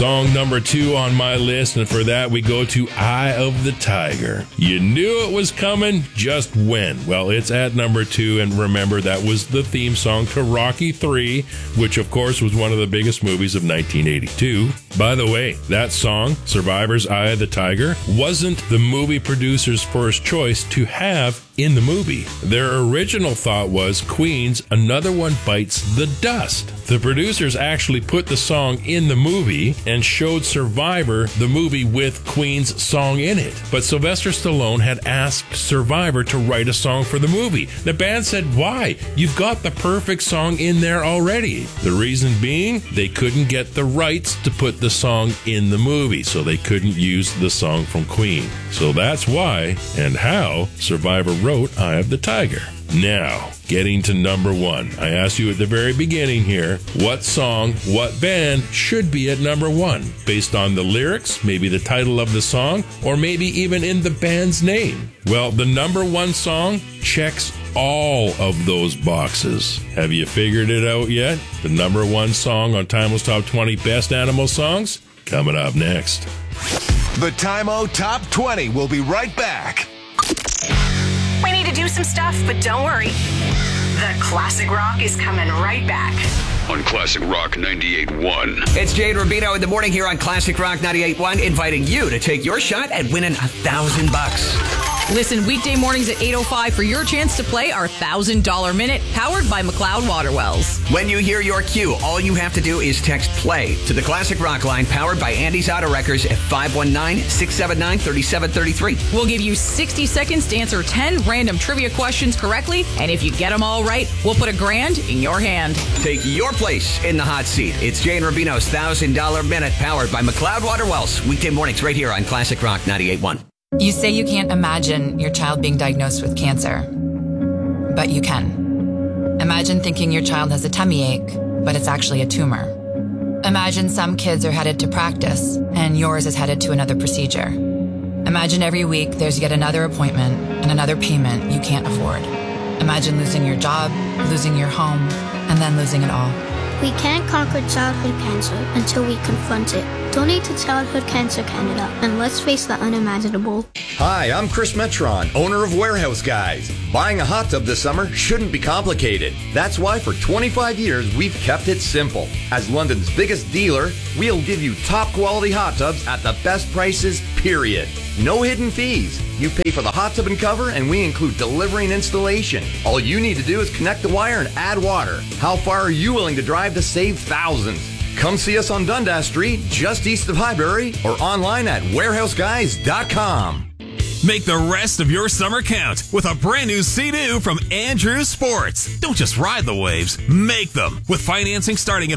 Song number 2 on my list, and for that we go to Eye of the Tiger. You knew it was coming, just when? Well, it's at number 2, and remember that was the theme song to Rocky III, which of course was one of the biggest movies of 1982. By the way, that song, Survivor's Eye of the Tiger, wasn't the movie producer's first choice to have in the movie. Their original thought was Queen's Another One Bites the Dust. The producers actually put the song in the movie and showed Survivor the movie with Queen's song in it. But Sylvester Stallone had asked Survivor to write a song for the movie. The band said, "Why? You've got the perfect song in there already." The reason being, they couldn't get the rights to put the song in the movie, so they couldn't use the song from Queen. So that's why and how Survivor wrote Eye of the Tiger. Now, getting to number 1. I asked you at the very beginning here, what song, what band should be at number 1? Based on the lyrics, maybe the title of the song, or maybe even in the band's name. Well, the number 1 song checks all of those boxes. Have you figured it out yet? The number 1 song on Timeless Top 20 Best Animal Songs? Coming up next. The Time-O Top 20 will be right back. We need to do some stuff, but don't worry. The Classic Rock is coming right back. On Classic Rock 98.1. It's Jay and Rubino in the morning here on Classic Rock 98.1, inviting you to take your shot at winning $1,000. Listen weekday mornings at 8:05 for your chance to play our $1,000 Minute, powered by McLeod Water Wells. When you hear your cue, all you have to do is text PLAY to the Classic Rock line, powered by Andy's Auto Wreckers at 519-679-3733. We'll give you 60 seconds to answer 10 random trivia questions correctly, and if you get them all right, we'll put $1,000 in your hand. Take your place in the hot seat. It's Jay and Rubino's $1,000 Minute, powered by McLeod Water Wells. Weekday mornings right here on Classic Rock 98.1. You say you can't imagine your child being diagnosed with cancer, but you can. Imagine thinking your child has a tummy ache, but it's actually a tumor. Imagine some kids are headed to practice, and yours is headed to another procedure. Imagine every week there's yet another appointment and another payment you can't afford. Imagine losing your job, losing your home, and then losing it all. We can't conquer childhood cancer until we confront it. Donate to Childhood Cancer Canada, and let's face the unimaginable. Hi, I'm Chris Metron, owner of Warehouse Guys. Buying a hot tub this summer shouldn't be complicated. That's why for 25 years, we've kept it simple. As London's biggest dealer, we'll give you top quality hot tubs at the best prices, period. No hidden fees. You pay for the hot tub and cover, and we include delivery and installation. All you need to do is connect the wire and add water. How far are you willing to drive to save thousands? Come see us on Dundas Street, just east of Highbury, or online at warehouseguys.com. Make the rest of your summer count with a brand new Sea-Doo from Andrew Sports. Don't just ride the waves, make them. With financing starting at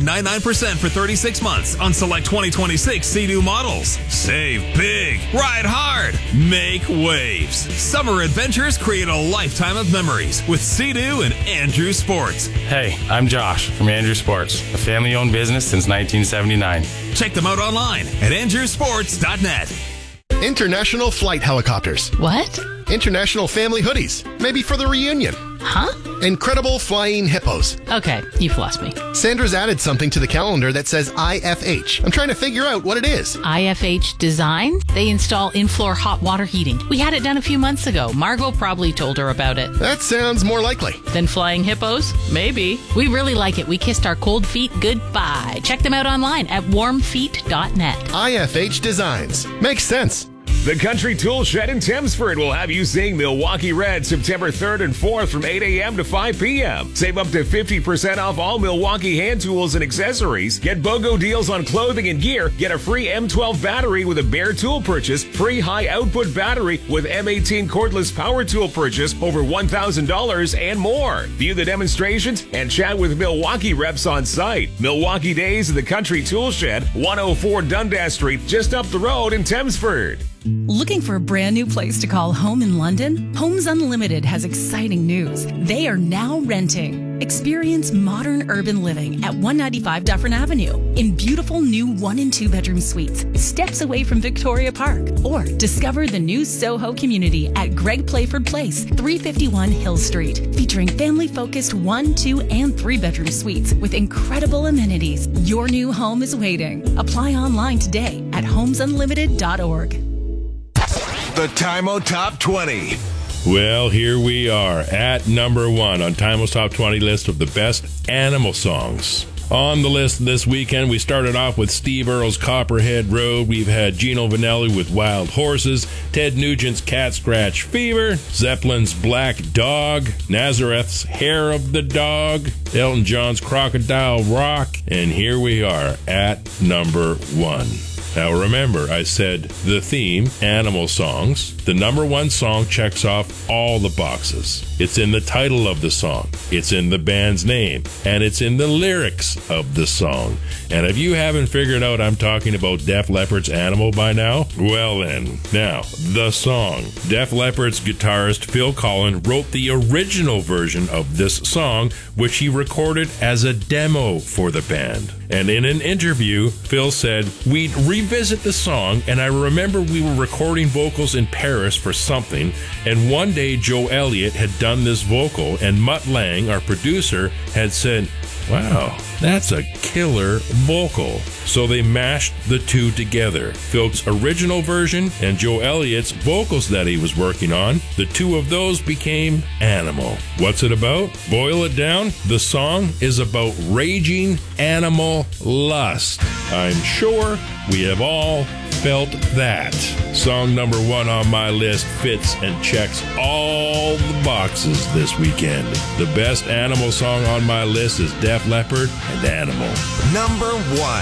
1.99% for 36 months on select 2026 Sea-Doo models. Save big, ride hard, make waves. Summer adventures create a lifetime of memories with Sea-Doo and Andrew Sports. Hey, I'm Josh from Andrew Sports, a family-owned business since 1979. Check them out online at andrewsports.net. International Flight Helicopters. What? International Family Hoodies. Maybe for the reunion. Huh? Incredible Flying Hippos. Okay, you've lost me. Sandra's added something to the calendar that says IFH. I'm trying to figure out what it is. IFH Design? They install in-floor hot water heating. We had it done a few months ago. Margot probably told her about it. That sounds more likely. Than flying hippos? Maybe. We really like it. We kissed our cold feet goodbye. Check them out online at warmfeet.net. IFH Designs. Makes sense. The Country Tool Shed in Thamesford will have you seeing Milwaukee Red September 3rd and 4th from 8 a.m. to 5 p.m. Save up to 50% off all Milwaukee hand tools and accessories. Get BOGO deals on clothing and gear. Get a free M12 battery with a bare tool purchase. Free high output battery with M18 cordless power tool purchase over $1,000 and more. View the demonstrations and chat with Milwaukee reps on site. Milwaukee Days in the Country Tool Shed, 104 Dundas Street, just up the road in Thamesford. Looking for a brand new place to call home in London? Homes Unlimited has exciting news. They are now renting. Experience modern urban living at 195 Dufferin Avenue in beautiful new 1 and 2 bedroom suites, steps away from Victoria Park. Or discover the new Soho community at Greg Playford Place, 351 Hill Street, featuring family-focused 1, 2, and 3 bedroom suites with incredible amenities. Your new home is waiting. Apply online today at homesunlimited.org. The Time-O Top 20. Well, here we are at number 1 on Time-O's Top 20 list of the best animal songs. On the list this weekend, we started off with Steve Earle's Copperhead Road. We've had Gino Vanelli with Wild Horses, Ted Nugent's Cat Scratch Fever, Zeppelin's Black Dog, Nazareth's Hair of the Dog, Elton John's Crocodile Rock, and here we are at number 1. Now remember, I said the theme, animal songs. The number 1 song checks off all the boxes. It's in the title of the song, it's in the band's name, and it's in the lyrics of the song. And if you haven't figured out I'm talking about Def Leppard's Animal by now, well then, now, the song. Def Leppard's guitarist Phil Collen wrote the original version of this song, which he recorded as a demo for the band. And in an interview, Phil said, "We'd revisit the song, and I remember we were recording vocals in Paris for something, and one day Joe Elliott had done this vocal, and Mutt Lange, our producer, had said, 'Wow, that's a killer vocal.' So they mashed the two together. Phil's original version and Joe Elliott's vocals that he was working on, the two of those became Animal. What's it about? Boil it down, the song is about raging animal lust. I'm sure we have all felt that. Song number 1 on my list fits and checks all the boxes this weekend. The best animal song on my list is Def Leppard and Animal. Number 1.